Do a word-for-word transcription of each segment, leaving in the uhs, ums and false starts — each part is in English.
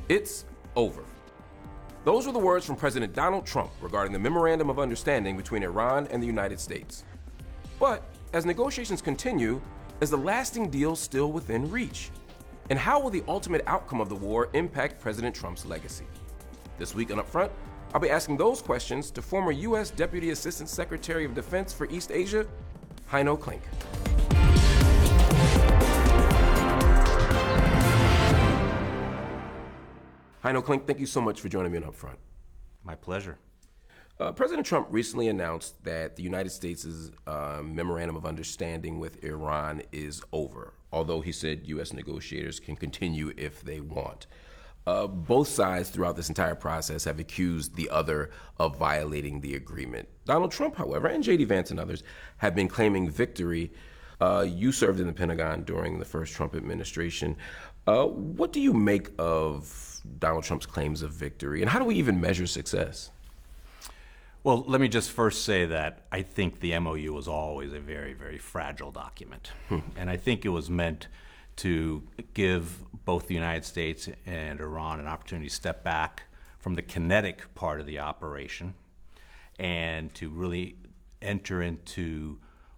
It's over. Those were the words from President Donald Trump regarding the Memorandum of Understanding between Iran and the United States. But as negotiations continue, is the lasting deal still within reach? And how will the ultimate outcome of the war impact President Trump's legacy? This week on Upfront, I'll be asking those questions to former U S Deputy Assistant Secretary of Defense for East Asia, Heino Klink. Heino Klink, thank you so much for joining me on Upfront. My pleasure. Uh, President Trump recently announced that the United States' uh, memorandum of understanding with Iran is over, although he said U S negotiators can continue if they want. Uh, both sides throughout this entire process have accused the other of violating the agreement. Donald Trump, however, and J D Vance and others have been claiming victory. Uh, you served in the Pentagon during the first Trump administration. Uh, what do you make of Donald Trump's claims of victory, and how do we even measure success? Well, let me just first say that I think the M O U was always a very, very fragile document. Hmm. And I think it was meant to give both the United States and Iran an opportunity to step back from the kinetic part of the operation and to really enter into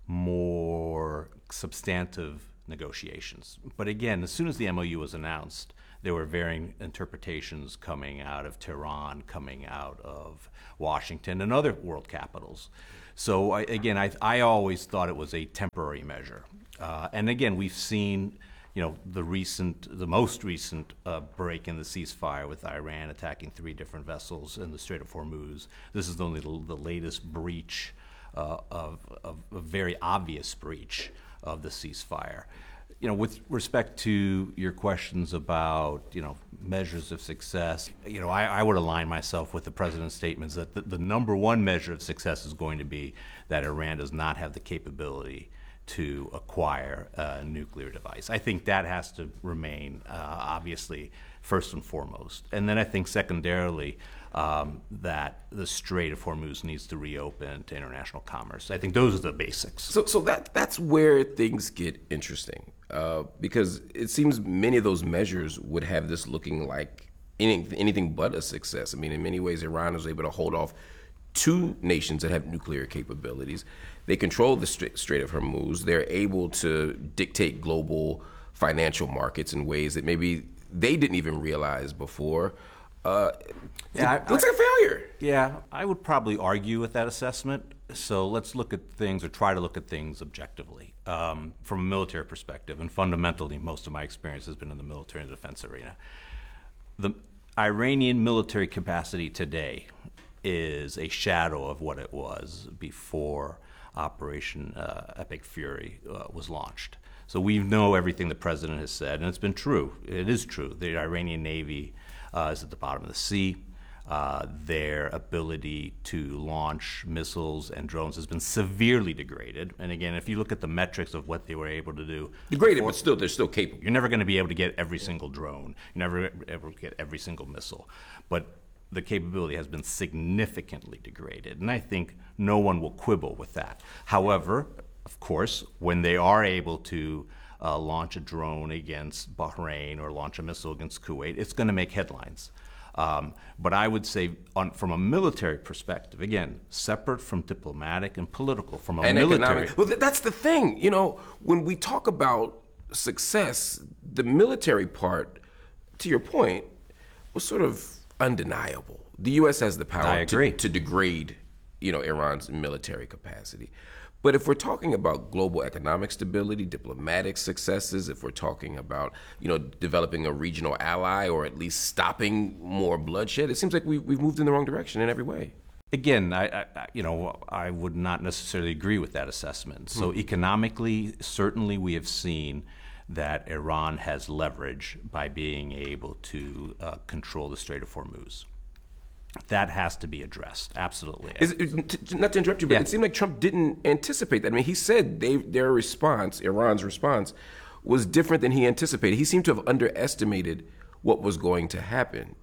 more substantive negotiations. But again, as soon as the M O U was announced, there were varying interpretations coming out of Tehran, coming out of Washington, and other world capitals. So I, again, I, I always thought it was a temporary measure. Uh, and again, we've seen, you know, the recent, the most recent uh, break in the ceasefire with Iran attacking three different vessels in the Strait of Hormuz. This is only the, the latest breach uh, of, of a very obvious breach of the ceasefire. You know, with respect to your questions about, you know, measures of success, you know, I, I would align myself with the president's statements that the, the number one measure of success is going to be that Iran does not have the capability to acquire a nuclear device. I think that has to remain, uh, obviously, first and foremost. And then I think secondarily, um, that the Strait of Hormuz needs to reopen to international commerce. I think those are the basics. So, so that that's where things get interesting, uh, because it seems many of those measures would have this looking like any, anything but a success. I mean, in many ways, Iran was able to hold off two nations that have nuclear capabilities. They control the Strait of Hormuz. They're able to dictate global financial markets in ways that maybe they didn't even realize before. Uh, yeah, it looks I, like a failure. Yeah, I would probably argue with that assessment. So let's look at things, or try to look at things objectively, um, from a military perspective. And fundamentally, most of my experience has been in the military and defense arena. The Iranian military capacity today is a shadow of what it was before Operation uh, Epic Fury uh, was launched. So we know everything the president has said, and it's been true. It is true. The Iranian Navy uh, is at the bottom of the sea. Uh, their ability to launch missiles and drones has been severely degraded. And again, if you look at the metrics of what they were able to do, degraded, before, but still, they're still capable. You're never going to be able to get every single drone. You're never ever get every single missile. But the capability has been significantly degraded, and I think no one will quibble with that. However, of course, when they are able to uh, launch a drone against Bahrain or launch a missile against Kuwait, it's going to make headlines. Um, but I would say, on, from a military perspective, again, separate from diplomatic and political, from a and military. Economic. Well, that's the thing. You know, when we talk about success, the military part, to your point, was sort of undeniable. The U S has the power to, to degrade, you know, Iran's military capacity. But if we're talking about global economic stability, diplomatic successes, if we're talking about, you know, developing a regional ally or at least stopping more bloodshed, it seems like we've, we've moved in the wrong direction in every way. Again, I, I, you know, I would not necessarily agree with that assessment. So hmm. economically, certainly we have seen that Iran has leverage by being able to uh, control the Strait of Hormuz. That has to be addressed, absolutely. Is, t- not to interrupt you, but yeah. It seemed like Trump didn't anticipate that. I mean, he said they, their response, Iran's response, was different than he anticipated. He seemed to have underestimated what was going to happen.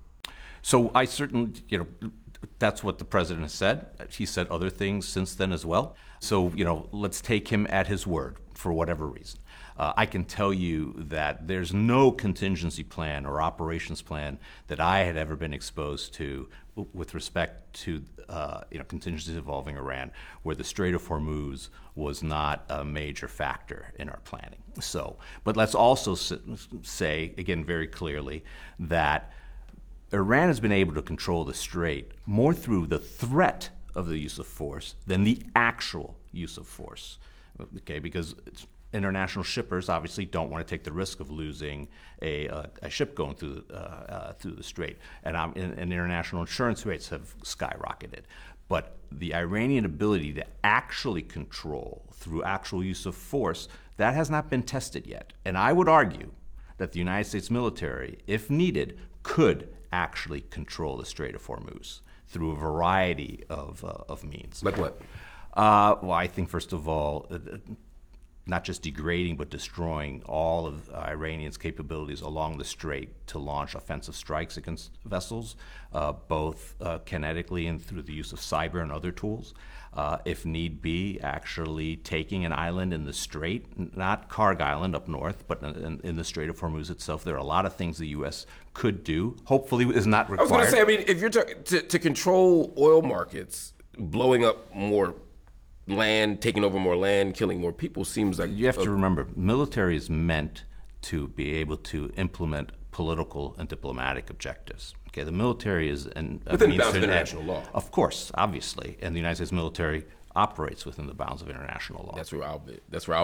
So I certainly, you know, that's what the president has said. He said other things since then as well. So, you know, let's take him at his word for whatever reason. Uh, I can tell you that there's no contingency plan or operations plan that I had ever been exposed to w- with respect to uh, you know, contingencies involving Iran, where the Strait of Hormuz was not a major factor in our planning. So, but let's also s- say, again, very clearly, that Iran has been able to control the strait more through the threat of the use of force than the actual use of force. Okay, because it's, international shippers obviously don't want to take the risk of losing a, a, a ship going through the, uh, uh, through the strait, and, um, and, and international insurance rates have skyrocketed. But the Iranian ability to actually control through actual use of force, that has not been tested yet. And I would argue that the United States military, if needed, could actually control the Strait of Hormuz through a variety of, uh, of means. Like what? Uh, well, I think, first of all, uh, not just degrading but destroying all of Iranians' capabilities along the strait to launch offensive strikes against vessels, uh, both uh, kinetically and through the use of cyber and other tools. Uh, if need be, actually taking an island in the strait, not Karg Island up north, but in, in the Strait of Hormuz itself. There are a lot of things the U S could do. Hopefully, is not required. I was going to say, I mean, if you're ta- to, to control oil markets, blowing up more land, taking over more land, killing more people seems like... You have to remember, military is meant to be able to implement political and diplomatic objectives. Okay, the military is... An, within the bounds of international law. Of course, obviously. And the United States military operates within the bounds of international law. That's where I'll be. That's where I'll